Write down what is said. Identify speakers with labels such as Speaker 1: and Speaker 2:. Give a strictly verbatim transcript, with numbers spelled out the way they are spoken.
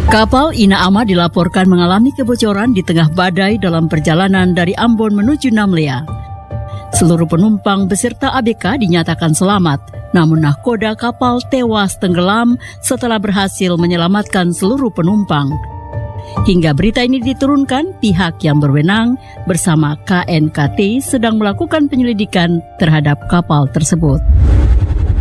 Speaker 1: Kapal Ina Ama dilaporkan mengalami kebocoran di tengah badai dalam perjalanan dari Ambon menuju Namlea. Seluruh penumpang beserta A B K dinyatakan selamat, namun nahkoda kapal tewas tenggelam setelah berhasil menyelamatkan seluruh penumpang. Hingga berita ini diturunkan, pihak yang berwenang bersama K N K T sedang melakukan penyelidikan terhadap kapal tersebut.